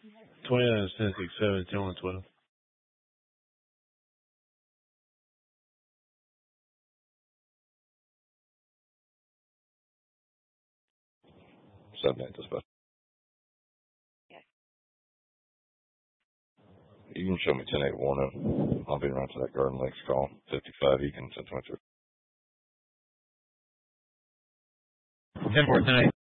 29, 10, 6, 7, 10, 1, 12. Dispatch. Yes. You can show me 10-8-1. I'll be around to that Garden Lakes call. 55 Egan, 10-22. 10-4, 10-8.